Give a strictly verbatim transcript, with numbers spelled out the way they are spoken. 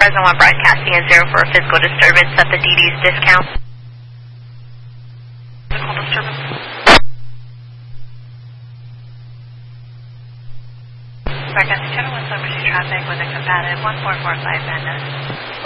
Fresno One broadcasting at zero for a physical disturbance at the D D's discount. Physical disturbance. Broadcasting channel one seventy traffic with a combative one four four five Vanda.